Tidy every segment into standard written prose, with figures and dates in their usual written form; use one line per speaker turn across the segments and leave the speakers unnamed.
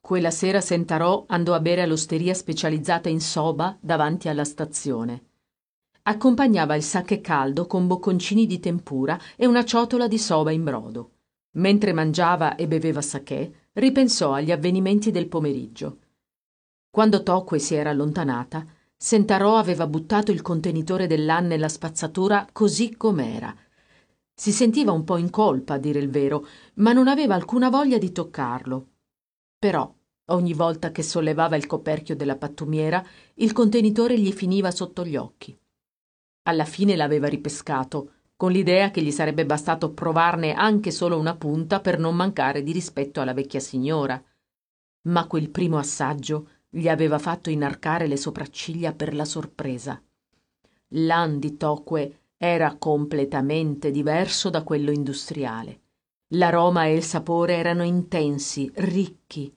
Quella sera Sentarò andò a bere all'osteria specializzata in soba davanti alla stazione. Accompagnava il sake caldo con bocconcini di tempura e una ciotola di soba in brodo. Mentre mangiava e beveva sakè, ripensò agli avvenimenti del pomeriggio. Quando Tokwe si era allontanata, Sentarò aveva buttato il contenitore dell'An nella spazzatura così com'era. Si sentiva un po' in colpa, a dire il vero, ma non aveva alcuna voglia di toccarlo. Però, ogni volta che sollevava il coperchio della pattumiera, il contenitore gli finiva sotto gli occhi. Alla fine l'aveva ripescato, con l'idea che gli sarebbe bastato provarne anche solo una punta per non mancare di rispetto alla vecchia signora. Ma quel primo assaggio gli aveva fatto inarcare le sopracciglia per la sorpresa. L'An di Tokwe era completamente diverso da quello industriale. L'aroma e il sapore erano intensi, ricchi.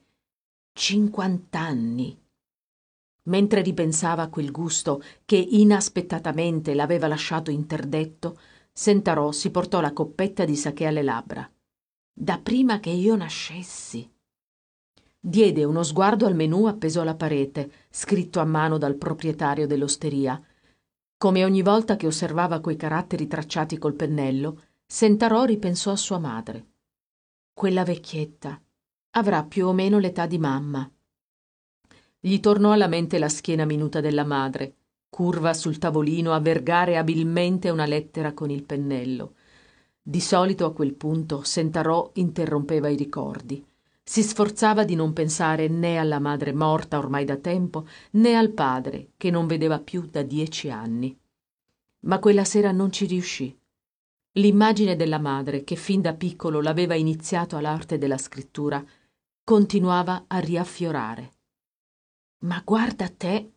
50 anni. Mentre ripensava a quel gusto che inaspettatamente l'aveva lasciato interdetto, Sentarò si portò la coppetta di sakè alle labbra. Da prima che io nascessi. Diede uno sguardo al menù appeso alla parete, scritto a mano dal proprietario dell'osteria. Come ogni volta che osservava quei caratteri tracciati col pennello, Sentarò ripensò a sua madre. Quella vecchietta avrà più o meno l'età di mamma. Gli tornò alla mente la schiena minuta della madre, curva sul tavolino a vergare abilmente una lettera con il pennello. Di solito a quel punto Sentarò interrompeva i ricordi. Si sforzava di non pensare né alla madre morta ormai da tempo, né al padre che non vedeva più da 10 anni. Ma quella sera non ci riuscì. L'immagine della madre, che fin da piccolo l'aveva iniziato all'arte della scrittura, continuava a riaffiorare. Ma guarda te!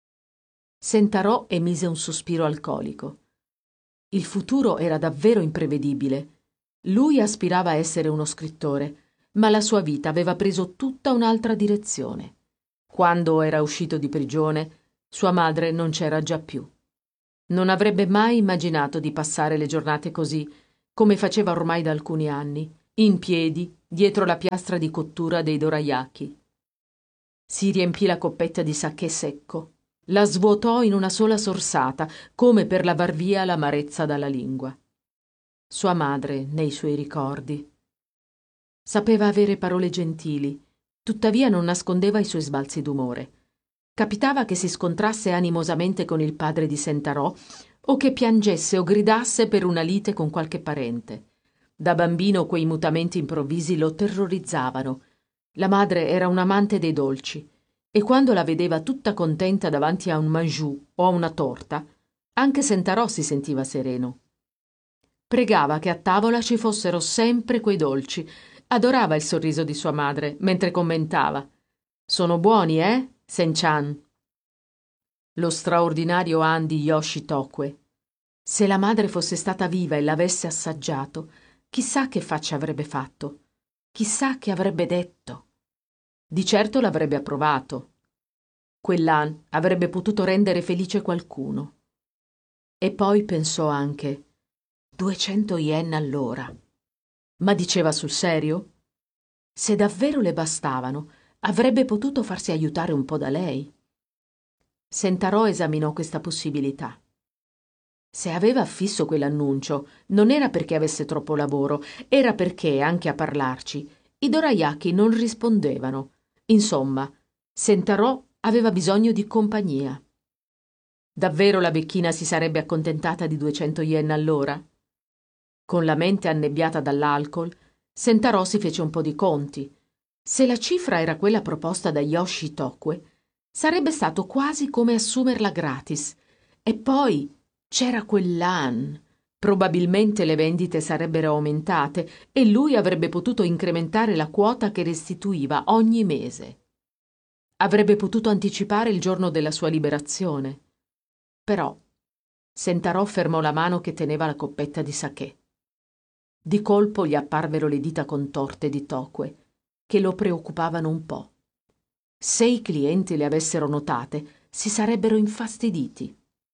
Sentarò emise un sospiro alcolico. Il futuro era davvero imprevedibile. Lui aspirava a essere uno scrittore, ma la sua vita aveva preso tutta un'altra direzione. Quando era uscito di prigione, sua madre non c'era già più. Non avrebbe mai immaginato di passare le giornate così, come faceva ormai da alcuni anni, in piedi, dietro la piastra di cottura dei dorayaki. Si riempì la coppetta di sakè secco, la svuotò in una sola sorsata, come per lavar via l'amarezza dalla lingua. Sua madre nei suoi ricordi. Sapeva avere parole gentili, tuttavia non nascondeva i suoi sbalzi d'umore. Capitava che si scontrasse animosamente con il padre di Sentarò o che piangesse o gridasse per una lite con qualche parente. Da bambino quei mutamenti improvvisi lo terrorizzavano. La madre era un'amante dei dolci e quando la vedeva tutta contenta davanti a un mangiù o a una torta, anche Sentarò si sentiva sereno. Pregava che a tavola ci fossero sempre quei dolci. Adorava il sorriso di sua madre mentre commentava: «Sono buoni, Sen-chan?» Lo straordinario Han di Yoshi Tokwe. Se la madre fosse stata viva e l'avesse assaggiato, chissà che faccia avrebbe fatto, chissà che avrebbe detto. Di certo l'avrebbe approvato. Quell'Han avrebbe potuto rendere felice qualcuno. E poi pensò anche: 200 yen all'ora. Ma diceva sul serio? Se davvero le bastavano, avrebbe potuto farsi aiutare un po' da lei. Sentarò esaminò questa possibilità. Se aveva affisso quell'annuncio, non era perché avesse troppo lavoro, era perché, anche a parlarci, i dorayaki non rispondevano. Insomma, Sentarò aveva bisogno di compagnia. Davvero la vecchina si sarebbe accontentata di 200 yen all'ora? Con la mente annebbiata dall'alcol, Sentarò si fece un po' di conti. Se la cifra era quella proposta da Yoshi Tokwe, sarebbe stato quasi come assumerla gratis. E poi c'era quell'Han. Probabilmente le vendite sarebbero aumentate e lui avrebbe potuto incrementare la quota che restituiva ogni mese. Avrebbe potuto anticipare il giorno della sua liberazione. Però Sentarò fermò la mano che teneva la coppetta di sakè. Di colpo gli apparvero le dita contorte di Tokwe, che lo preoccupavano un po'. Se i clienti le avessero notate, si sarebbero infastiditi.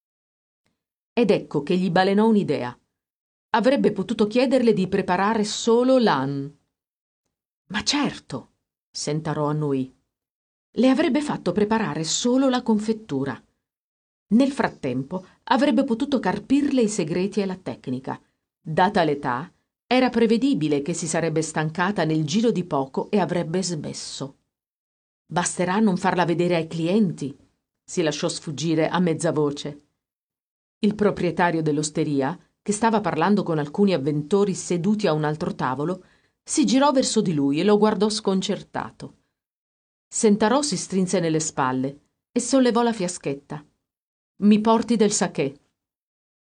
Ed ecco che gli balenò un'idea. Avrebbe potuto chiederle di preparare solo l'Han. Ma certo, Sentarò annuì. Le avrebbe fatto preparare solo la confettura. Nel frattempo avrebbe potuto carpirle i segreti e la tecnica. Data l'età, era prevedibile che si sarebbe stancata nel giro di poco e avrebbe smesso. Basterà non farla vedere ai clienti, si lasciò sfuggire a mezza voce. Il proprietario dell'osteria, che stava parlando con alcuni avventori seduti a un altro tavolo, si girò verso di lui e lo guardò sconcertato. Sentarò si strinse nelle spalle e sollevò la fiaschetta. «Mi porti del sakè»,